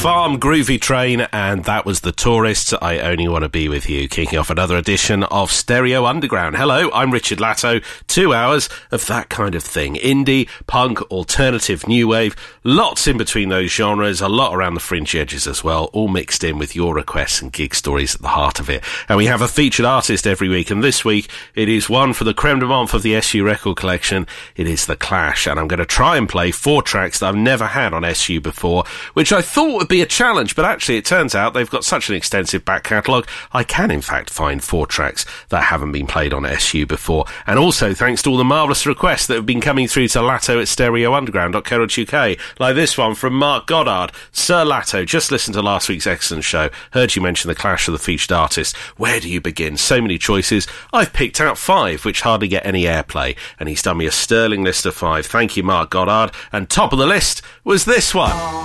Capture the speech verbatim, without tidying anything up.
Farm, Groovy Train, and that was The Tourists, I Only Want to Be With You, kicking off another edition of Stereo Underground. Hello, I'm Richard Latto. Two hours of that kind of thing. Indie, punk, alternative, new wave, lots in between those genres, a lot around the fringe edges as well, all mixed in with your requests and gig stories at the heart of it. And we have a featured artist every week, and this week it is one for the creme de menthe of the S U record collection. It is The Clash, and I'm going to try and play four tracks that I've never had on S U before, which I thought would be a challenge, but actually it turns out they've got such an extensive back catalogue, I can in fact find four tracks that haven't been played on S U before. And also thanks to all the marvellous requests that have been coming through to Latto at stereo underground dot co dot U K, like this one from Mark Goddard. Sir Latto, just listened to last week's excellent show, heard you mention The Clash of the featured artist. Where do you begin? So many choices. I've picked out five, which hardly get any airplay, and he's done me a sterling list of five. Thank you, Mark Goddard. And top of the list was this one.